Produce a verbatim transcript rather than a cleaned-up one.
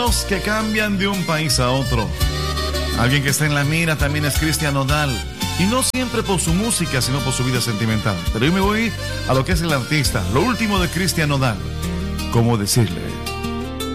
fenómenos que cambian de un país a otro. Alguien que está en la mira también es Cristian Nodal. Y no siempre por su música, sino por su vida sentimental. Pero yo me voy a lo que es el artista. Lo último de Cristian Nodal. ¿Cómo decirle?